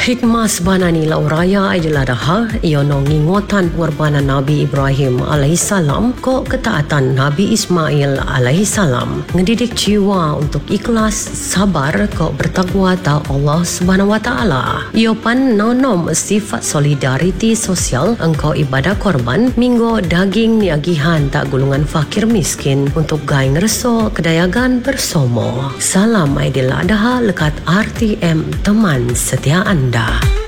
Hikmah sebanani lauraya adalah dah iono ngingotan pengorbanan Nabi Ibrahim alaihissalam ko ketaatan Nabi Ismail alaihissalam ngedidik jiwa untuk ikhlas sabar ko bertakwa ta Allah Subhanahu wa taala. Io pan nonom sifat solidariti sosial engkau ibadah korban minggo daging niagihan tak gulungan fakir miskin untuk gaing reso kedayagan bersomo. Salam Aidil Adha lekat RTM teman setia anda.